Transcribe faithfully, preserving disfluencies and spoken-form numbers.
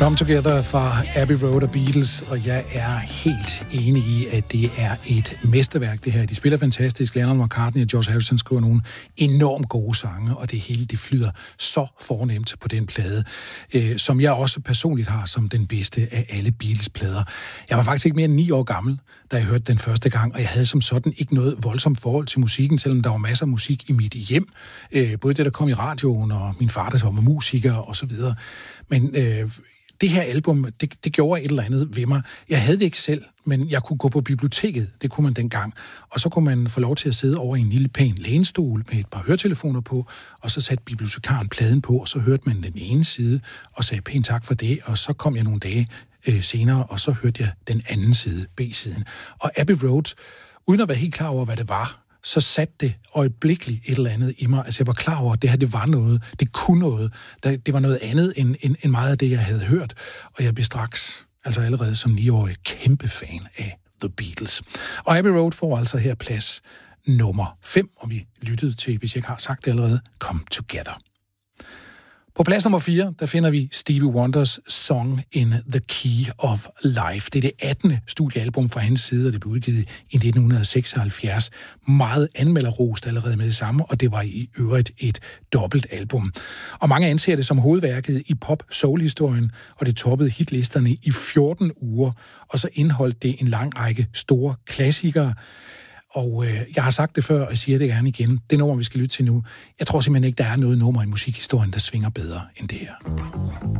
Come Together fra Abbey Road og Beatles, og jeg er helt enig i, at det er et mesterværk, det her. De spiller fantastisk. Lennon McCartney og George Harrison skriver nogle enormt gode sange, og det hele, det flyder så fornemt på den plade, øh, som jeg også personligt har som den bedste af alle Beatles-plader. Jeg var faktisk ikke mere end ni år gammel, da jeg hørte den første gang, og jeg havde som sådan ikke noget voldsomt forhold til musikken, selvom der var masser af musik i mit hjem. Øh, både det, der kom i radioen, og min far, der var musiker, og så videre. Men øh, det her album, det, det gjorde et eller andet ved mig. Jeg havde det ikke selv, men jeg kunne gå på biblioteket, det kunne man dengang. Og så kunne man få lov til at sidde over i en lille pæn lænestol med et par høretelefoner på, og så satte bibliotekaren pladen på, og så hørte man den ene side, og sagde pænt tak for det, og så kom jeg nogle dage øh, senere, og så hørte jeg den anden side, B-siden. Og Abbey Road, uden at være helt klar over, hvad det var, så satte det øjeblikkeligt et eller andet i mig. Altså, jeg var klar over, at det her, det var noget. Det kunne noget. Det var noget andet, end, end, end meget af det, jeg havde hørt. Og jeg blev straks, altså allerede som niårig, kæmpe fan af The Beatles. Og Abbey Road får altså her plads nummer fem, og vi lyttede til, hvis jeg ikke har sagt det allerede, Come Together. På plads nummer fire, der finder vi Stevie Wonders Song in the Key of Life. Det er det attende studiealbum fra hans side, og det blev udgivet i nitten seksoghalvfjerds. Meget anmelderrost allerede med det samme, og det var i øvrigt et dobbeltalbum. Og mange anser det som hovedværket i pop-soul-historien, og det toppede hitlisterne i fjorten uger, og så indeholdt det en lang række store klassikere. Og øh, jeg har sagt det før, og jeg siger det gerne igen. Det nummer, vi skal lytte til nu, jeg tror simpelthen ikke, der er noget nummer i musikhistorien, der svinger bedre end det her.